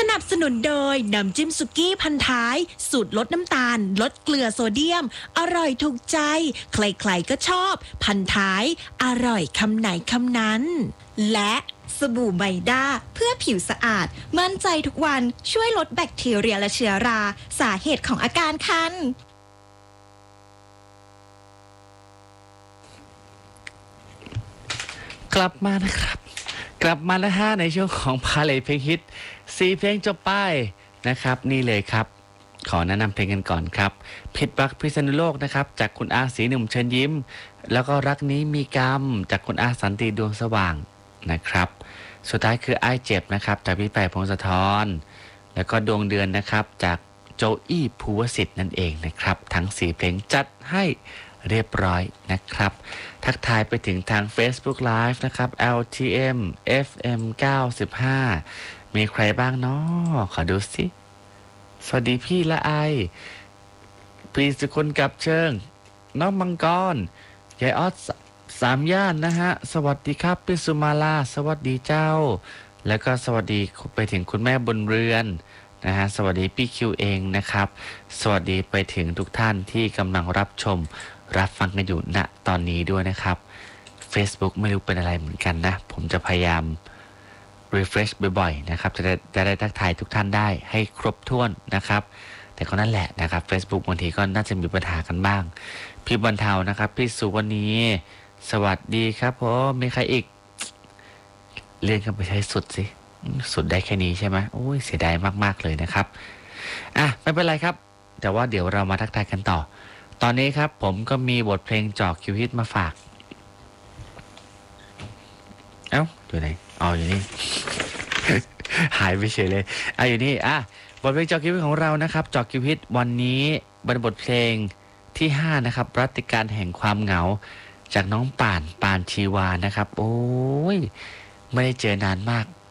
นับสนุนโดยน้ำจิ้มสุกี้พันท้ายสูตรลดน้ำตาลลดเกลือโซเดียมอร่อยถูกใจใครๆก็ชอบพันท้ายอร่อยคำไหนคำนั้นและสบู่ไมด้าเพื่อผิวสะอาดมั่นใจทุกวันช่วยลดแบคทีเรียและเชื้อราสาเหตุของอาการคันกลับมานะครับกลับมาแล้วฮะในช่วงของพาเลทเพลงฮิต4เพลงจบไปนะครับนี่เลยครับขอแนะนำเพลงกันก่อนครับผิดรักพิษณุโลกนะครับจากคุณอาศรีหนุ่มเชิญยิ้มแล้วก็รักนี้มีกรรมจากคุณอาสันติดวงสว่างนะครับสุดท้ายคืออ้ายเจ็บนะครับจากพี่ไผ่พงศธรแล้วก็ดวงเดือนนะครับจากโจอี้ภูวสิทธิ์นั่นเองนะครับทั้ง4เพลงจัดให้เรียบร้อยนะครับทักทายไปถึงทาง Facebook Live นะครับ LTM FM 95มีใครบ้างเนาะขอดูสิสวัสดีพี่ละไอพี่สุคนกับเชิงน้องมังกรยายออสสามย่านนะฮะสวัสดีครับพี่สุมาลาสวัสดีเจ้าแล้วก็สวัสดีไปถึงคุณแม่บนเรือนนะฮะสวัสดีพี่คิวเองนะครับสวัสดีไปถึงทุกท่านที่กำลังรับชมรับฟังกันอยู่ณตอนนี้ด้วยนะครับ Facebook ไม่รู้เป็นอะไรเหมือนกันนะผมจะพยายาม refresh บ่อยๆนะครับจะได้ทักทายทุกท่านได้ให้ครบถ้วนนะครับแต่ก็นั่นแหละนะครับ Facebook บางทีก็น่าจะมีปัญหากันบ้างพี่บรรเทานะครับพี่สุวรรณีสวัสดีครับผมมีใครอีกเลื่อนกันไปใช้สุดสิสุดได้แค่นี้ใช่ไหมโอ้ยเสียดายมากๆเลยนะครับไม่เป็นไรครับแต่ว่าเดี๋ยวเรามาทักทายกันต่อตอนนี้ครับผมก็มีบทเพลงจอกคิวฮิตมาฝากอยู่ไหนอยู่นี่ หายไปเฉยเลยอยู่นี่บทเพลงจอกคิวฮิตของเรานะครับจอกคิวฮิตวันนี้เป็นบทเพลงที่5นะครับรัติการแห่งความเหงาจากน้องป่านชีวานะครับโอ้ยไม่ได้เจอนานมาก